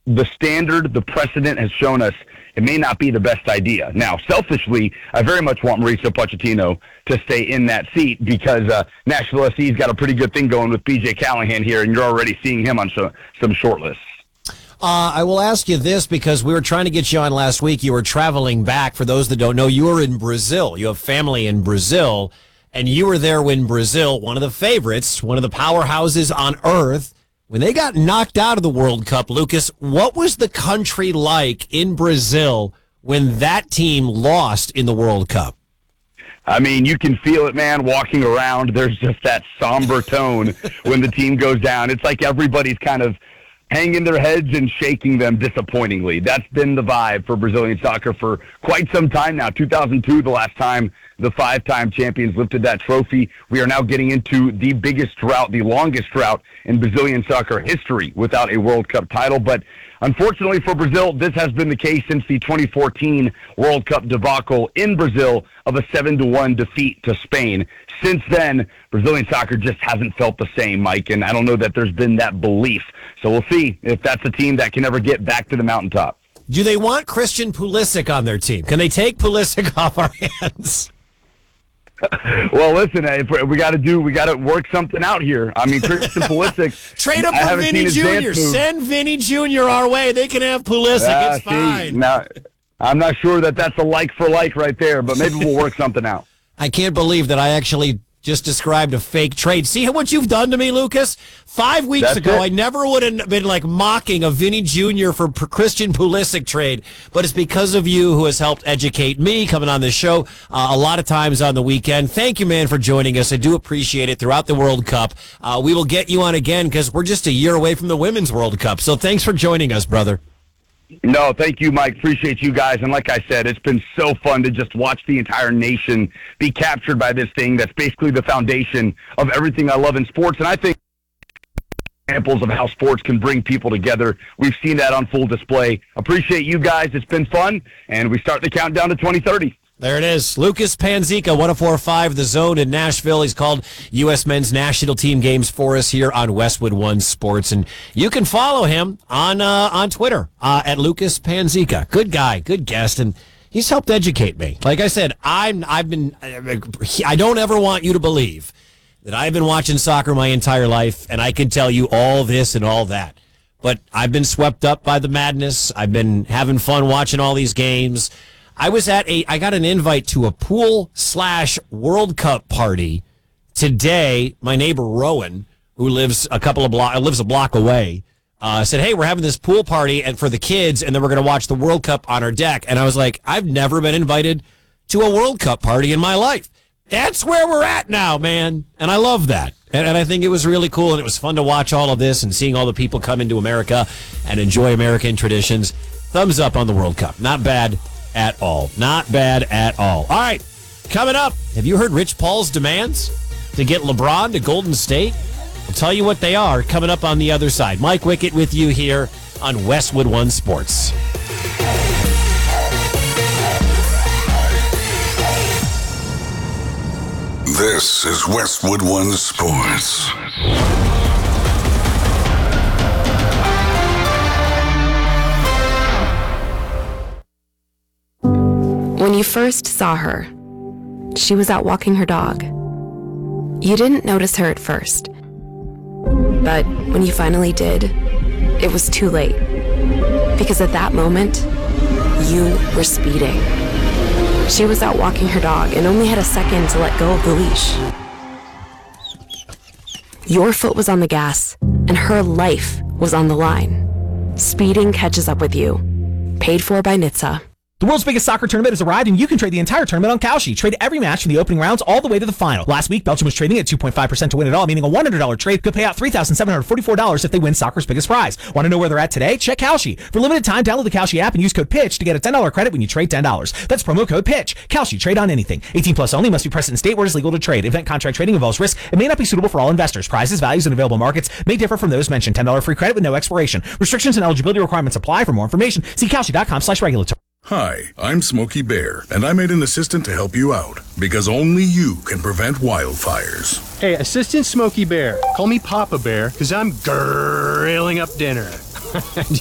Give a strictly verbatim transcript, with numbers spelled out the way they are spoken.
the standard, the precedent has shown us it may not be the best idea. Now, selfishly, I very much want Mauricio Pochettino to stay in that seat because uh, Nashville S C's got a pretty good thing going with B J Callahan here, and you're already seeing him on some, some short lists. Uh, I will ask you this because we were trying to get you on last week. You were traveling back. For those that don't know, you were in Brazil. You have family in Brazil, and you were there when Brazil, one of the favorites, one of the powerhouses on earth, when they got knocked out of the World Cup. Lucas, what was the country like in Brazil when that team lost in the World Cup? I mean, you can feel it, man, walking around. There's just that somber tone when the team goes down. It's like everybody's kind of hanging their heads and shaking them disappointingly. That's been the vibe for Brazilian soccer for quite some time now. two thousand two, the last time the five-time champions lifted that trophy. We are now getting into the biggest drought, the longest drought in Brazilian soccer history without a World Cup title. But unfortunately for Brazil, this has been the case since the twenty fourteen World Cup debacle in Brazil of a seven to one defeat to Spain. Since then, Brazilian soccer just hasn't felt the same, Mike, and I don't know that there's been that belief. So we'll see if that's a team that can ever get back to the mountaintop. Do they want Christian Pulisic on their team? Can they take Pulisic off our hands? Well, listen, we got to do, we got to work something out here. I mean, Christian Pulisic. Trade up for Vinny Junior Send Vinny Junior our way. They can have Pulisic. Uh, it's see, fine. Now, I'm not sure that that's a like for like right there, but maybe we'll work something out. I can't believe that I actually just described a fake trade. See what you've done to me, Lucas? Five weeks That's ago, it. I never would have been like mocking a Vinny Junior for Christian Pulisic trade, but it's because of you who has helped educate me coming on this show uh, a lot of times on the weekend. Thank you, man, for joining us. I do appreciate it throughout the World Cup. Uh, we will get you on again because we're just a year away from the Women's World Cup. So thanks for joining us, brother. No, thank you, Mike. Appreciate you guys. And like I said, it's been so fun to just watch the entire nation be captured by this thing that's basically the foundation of everything I love in sports. And I think examples of how sports can bring people together. We've seen that on full display. Appreciate you guys. It's been fun. And we start the countdown to twenty thirty. There it is. Lucas Panzica, one oh four point five The Zone in Nashville. He's called U S men's national team games for us here on Westwood One Sports. And you can follow him on uh, on Twitter uh, at Lucas Panzica. Good guy, good guest, and he's helped educate me. Like I said, I'm, I've been, I don't ever want you to believe that I've been watching soccer my entire life, and I can tell you all this and all that. But I've been swept up by the madness. I've been having fun watching all these games. I was at a, I got an invite to a pool slash World Cup party today. My neighbor Rowan, who lives a couple of block, lives a block away, uh, said, "Hey, we're having this pool party and for the kids, and then we're going to watch the World Cup on our deck." And I was like, "I've never been invited to a World Cup party in my life." That's where we're at now, man, and I love that. And, and I think it was really cool, and it was fun to watch all of this and seeing all the people come into America and enjoy American traditions. Thumbs up on the World Cup. Not bad at all. Not bad at all. All right, coming up, have you heard Rich Paul's demands to get LeBron to Golden State? I'll tell you what they are coming up on the other side. Mike Wickett with you here on Westwood One Sports. This is Westwood One Sports. When you first saw her, she was out walking her dog. You didn't notice her at first. But when you finally did, it was too late. Because at that moment, you were speeding. She was out walking her dog and only had a second to let go of the leash. Your foot was on the gas, and her life was on the line. Speeding catches up with you. Paid for by N H T S A. The world's biggest soccer tournament has arrived, and you can trade the entire tournament on Kalshi. Trade every match from the opening rounds all the way to the final. Last week, Belgium was trading at two point five percent to win it all, meaning a one hundred dollars trade could pay out three thousand seven hundred forty-four dollars if they win soccer's biggest prize. Want to know where they're at today? Check Kalshi. For limited time, download the Kalshi app and use code PITCH to get a ten dollars credit when you trade ten dollars. That's promo code PITCH. Kalshi. Trade on anything. eighteen plus only. Must be present in state where it is legal to trade. Event contract trading involves risk. It may not be suitable for all investors. Prizes, values, and available markets may differ from those mentioned. ten dollars free credit with no expiration. Restrictions and eligibility requirements apply. For more information, see Kalshi.com slash regulatory. Hi, I'm Smokey Bear, and I made an assistant to help you out, because only you can prevent wildfires. Hey, Assistant Smokey Bear, call me Papa Bear, because I'm grilling up dinner.